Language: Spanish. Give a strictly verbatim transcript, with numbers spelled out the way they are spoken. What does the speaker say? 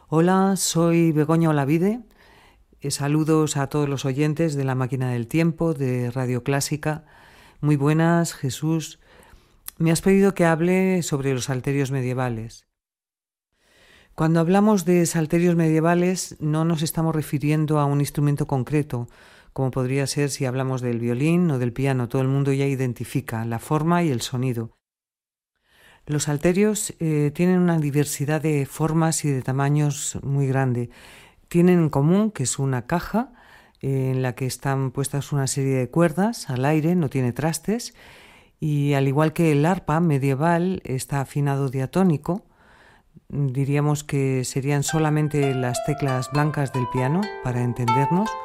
Hola, soy Begoña Olavide. Eh, saludos a todos los oyentes de La Máquina del Tiempo, de Radio Clásica. Muy buenas, Jesús. Me has pedido que hable sobre los salterios medievales. Cuando hablamos de salterios medievales no nos estamos refiriendo a un instrumento concreto, como podría ser si hablamos del violín o del piano. Todo el mundo ya identifica la forma y el sonido. Los salterios eh, tienen una diversidad de formas y de tamaños muy grande. Tienen en común que es una caja eh, en la que están puestas una serie de cuerdas al aire, no tiene trastes, y al igual que el arpa medieval está afinado diatónico, diríamos que serían solamente las teclas blancas del piano, para entendernos,